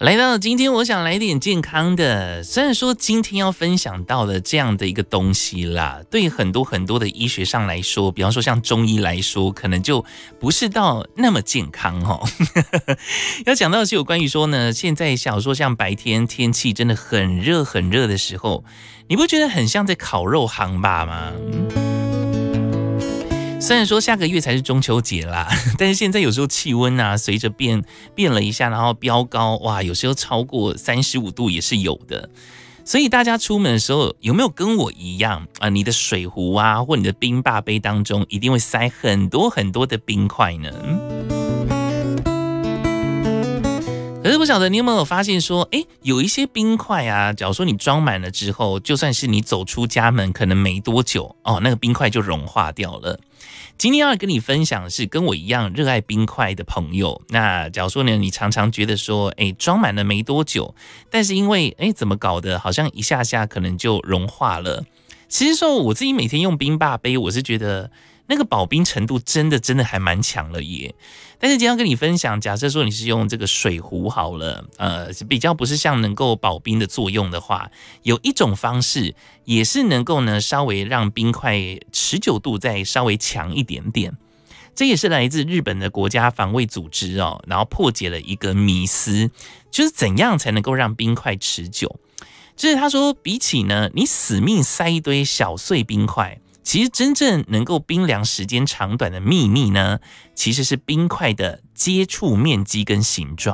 来到今天，我想来点健康的。虽然说今天要分享到的这样的一个东西啦，对很多的医学上来说，比方说像中医来说，可能就不是到那么健康哦。要讲到的是有关于说呢，现在想说像白天天气真的很热的时候，你不觉得很像在烤肉行吧吗？虽然说下个月才是中秋节啦，但是现在有时候气温啊，随着变了一下，然后飙高，哇，有时候超过35度也是有的。所以大家出门的时候，有没有跟我一样啊？你的水壶啊，或你的冰霸杯当中，一定会塞很多的冰块呢？可是不晓得你有没有发现说，有一些冰块啊，假如说你装满了之后，就算是你走出家门，可能没多久哦，那个冰块就融化掉了。今天要跟你分享的是跟我一样热爱冰块的朋友。那假如说呢，你常常觉得说，装满了没多久，但是因为怎么搞的，好像一下下可能就融化了。其实说我自己每天用冰霸杯，我是觉得那个保冰程度真的还蛮强了耶。但是今天要跟你分享，假设说你是用这个水壶好了，比较不是像能够保冰的作用的话，有一种方式也是能够呢稍微让冰块持久度再稍微强一点点。这也是来自日本的国家防卫组织哦，然后破解了一个迷思，就是怎样才能够让冰块持久。就是他说，比起呢你死命塞一堆小碎冰块，其实真正能够冰凉时间长短的秘密呢，其实是冰块的接触面积跟形状。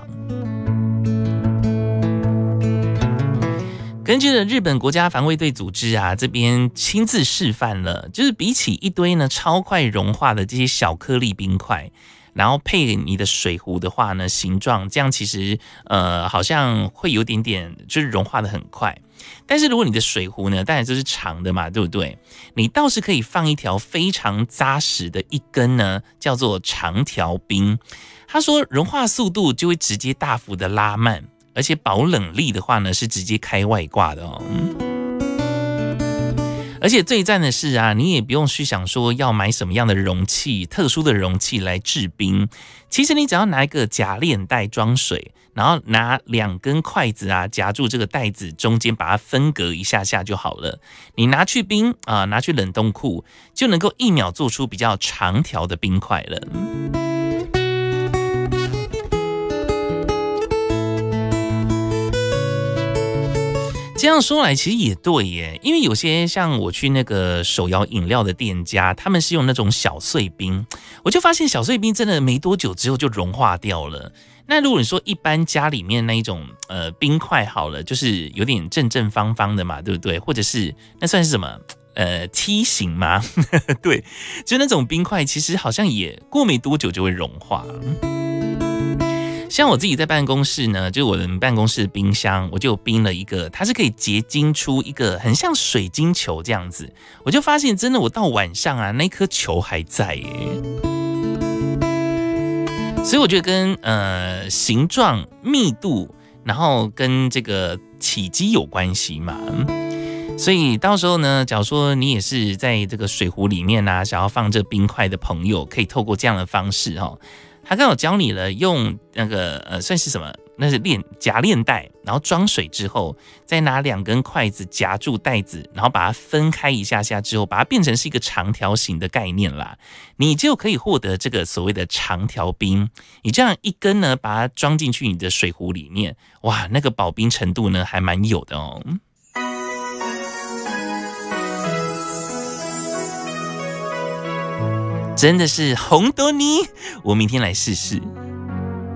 根据了日本国家防卫队组织啊，这边亲自示范了，就是比起一堆呢超快融化的这些小颗粒冰块，然后配你的水壶的话呢，形状这样其实好像会有点就是融化的很快。但是如果你的水壶呢，当然就是长的嘛，对不对？你倒是可以放一条非常扎实的一根呢，叫做长条冰。他说融化速度就会直接大幅的拉慢，而且保冷力的话呢是直接开外挂的哦。而且最赞的是啊，你也不用去想说要买什么样的容器，特殊的容器来制冰。其实你只要拿一个夹链袋装水，然后拿2根筷子啊夹住这个袋子中间，把它分隔一下下就好了。你拿去冰啊，拿去冷冻库，就能够1秒做出比较长条的冰块了。这样说来其实也对耶，因为有些像我去那个手摇饮料的店家，他们是用那种小碎冰，我就发现小碎冰真的没多久之后就融化掉了。那如果你说一般家里面那一种冰块好了，就是有点正方方的嘛，对不对？或者是那算是什么梯形吗？对，就那种冰块其实好像也过没多久就会融化。像我自己在办公室呢，就我的办公室的冰箱，我就冰了一个，它是可以结晶出一个很像水晶球这样子。我就发现真的，我到晚上啊，那颗球还在耶。所以我觉得跟形状、密度，然后跟这个体积有关系嘛。所以到时候呢，假如说你也是在这个水壶里面啊，想要放这冰块的朋友，可以透过这样的方式哦。他刚好教你了，用那个算是什么？那是夹链袋，然后装水之后，再拿2根筷子夹住袋子，然后把它分开一下下之后，把它变成是一个长条形的概念啦，你就可以获得这个所谓的长条冰。你这样一根呢，把它装进去你的水壶里面，哇，那个保冰程度呢还蛮有的哦。真的是红豆泥，我明天来试试。